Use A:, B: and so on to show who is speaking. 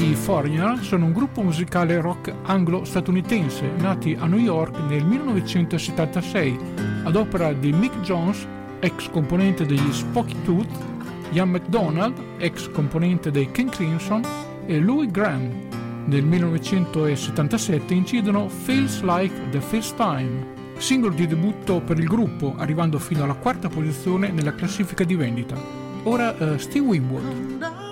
A: I Foreigner sono un gruppo musicale rock anglo-statunitense nati a New York nel 1976 ad opera di Mick Jones, ex componente degli Spooky Tooth, Ian MacDonald, ex componente dei King Crimson, e Louis Graham. Nel 1977 incidono Feels Like the First Time, singolo di debutto per il gruppo, arrivando fino alla quarta posizione nella classifica di vendita. Ora Steve Winwood.